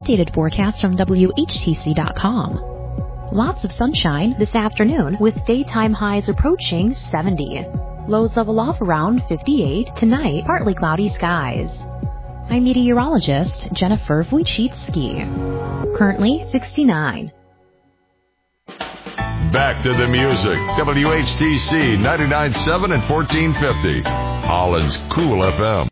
updated forecast from WHTC.com. Lots of sunshine this afternoon with daytime highs approaching 70. Lows level off around 58. Tonight, partly cloudy skies. I'm meteorologist Jennifer Wojcicki. Currently 69. Back to the music. WHTC 99.7 and 1450. Holland's Cool FM.